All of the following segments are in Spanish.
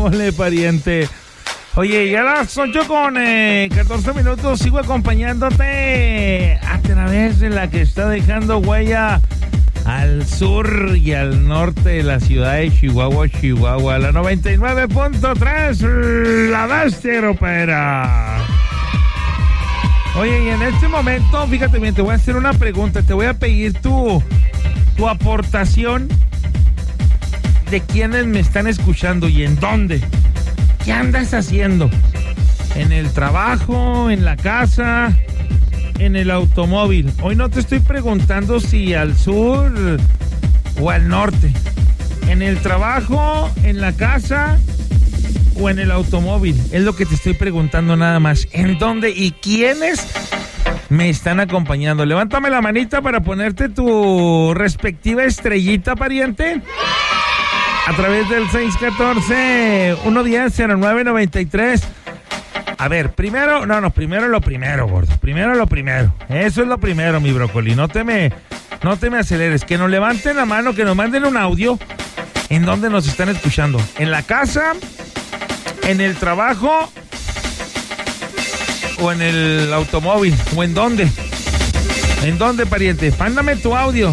Ole, pariente. Oye, ya a las 8 con 14 minutos sigo acompañándote a través de la que está dejando huella al sur y al norte de la ciudad de Chihuahua, la 99.3, la bestia grupera. Oye, y en este momento, fíjate bien, te voy a hacer una pregunta, te voy a pedir tu aportación de quiénes me están escuchando y en dónde. ¿Qué andas haciendo? ¿En el trabajo, en la casa, en el automóvil? Hoy no te estoy preguntando si al sur o al norte. ¿En el trabajo, en la casa o en el automóvil? Es lo que te estoy preguntando nada más. ¿En dónde y quiénes me están acompañando? Levántame la manita para ponerte tu respectiva estrellita, pariente. A través del 614-110-0993. A ver, primero lo primero, gordo. Primero lo primero. Eso es lo primero, mi brócoli. No te me aceleres. Que nos levanten la mano, que nos manden un audio. ¿En dónde nos están escuchando? ¿En la casa? ¿En el trabajo? ¿O en el automóvil? ¿O en dónde? ¿En dónde, pariente? Mándame tu audio.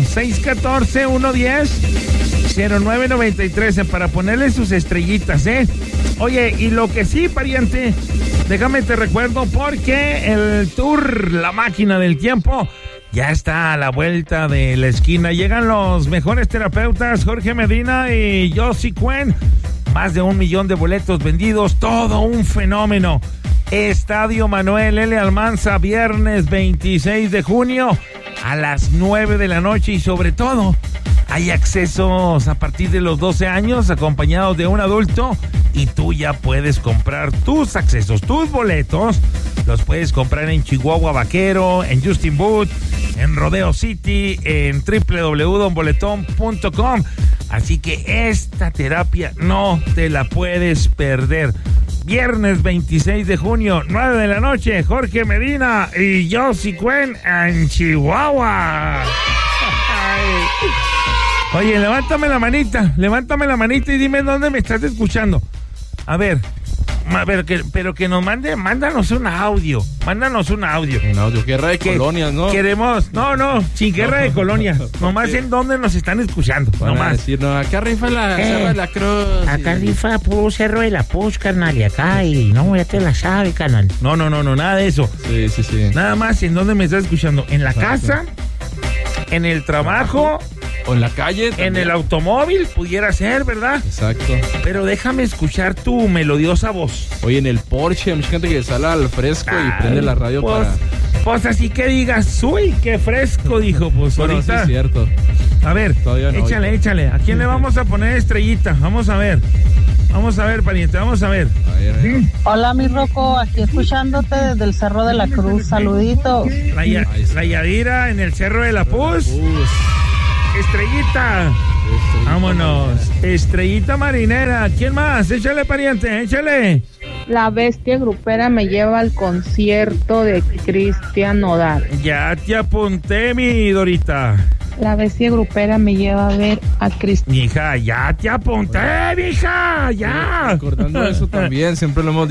614-110-0993 para ponerle sus estrellitas, ¿eh? Oye, y lo que sí, pariente, déjame te recuerdo porque el tour La Máquina del Tiempo ya está a la vuelta de la esquina. Llegan los mejores terapeutas, Jorge Medina y Josie Cuen. Más de 1 millón de boletos vendidos, todo un fenómeno. Estadio Manuel L. Almanza, viernes 26 de junio a las 9 de la noche y sobre todo hay accesos a partir de los 12 años acompañados de un adulto y tú ya puedes comprar tus accesos, tus boletos. Los puedes comprar en Chihuahua Vaquero, en Justin Boot, en Rodeo City, en www.donboletón.com. Así que esta terapia no te la puedes perder. Viernes 26 de junio, 9 de la noche, Jorge Medina y Josie Cuen en Chihuahua. Oye, levántame la manita y dime dónde me estás escuchando. A ver, pero que nos mándanos un audio. Un audio, guerra de colonias, ¿no? Queremos, sin guerra de colonias. Nomás en dónde nos están escuchando. Van nomás. a decir, no, acá rifa la Cerro de la Cruz. Acá rifa puro Cerro de la Cruz, carnal, y acá, y no, ya te la sabe, carnal. No, nada de eso. Sí. Nada más en dónde me estás escuchando. ¿En la casa? ¿En el trabajo? O en la calle también. En el automóvil, pudiera ser, ¿verdad? Exacto. Pero déjame escuchar tu melodiosa voz. Oye, en el Porsche, hay mucha gente que sale al fresco y prende la radio Pues así que digas, uy, qué fresco, dijo, pues bueno, ahorita. Sí es cierto. A ver, todavía no, échale. ¿A quién le vamos a poner estrellita? Vamos a ver, pariente, vamos a ver. Hola, mi Rocco, aquí escuchándote desde el Cerro de la Cruz. Saluditos. La Yadira en el Cerro de la Puz. Estrellita. Vámonos. Estrellita marinera. ¿Quién más? Échale, pariente, échale. La bestia grupera me lleva al concierto de Cristian Nodal. Ya te apunté, mi Dorita. La bestia grupera me lleva a ver a Cristian. Mija, ya te apunté, mija, ya. Recordando eso también, siempre lo hemos